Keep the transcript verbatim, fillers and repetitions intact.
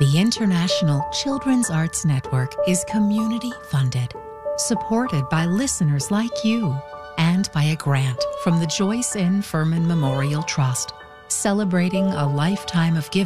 The International Children's Arts Network is community funded, supported by listeners like you, and by a grant from the Joyce N. Furman Memorial Trust, celebrating a lifetime of giving